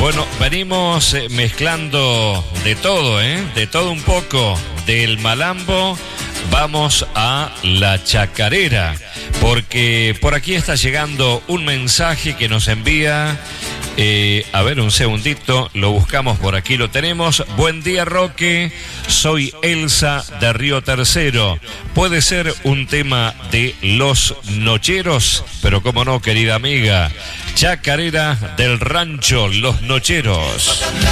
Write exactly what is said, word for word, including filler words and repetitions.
Bueno, venimos eh, mezclando de todo, ¿eh? De todo un poco. Del malambo vamos a la chacarera, porque por aquí está llegando un mensaje que nos envía... Eh, a ver, un segundito, lo buscamos por aquí, lo tenemos. Buen día, Roque, soy Elsa de Río Tercero. Puede ser un tema de Los Nocheros, pero cómo no, querida amiga, chacarera del rancho Los Nocheros.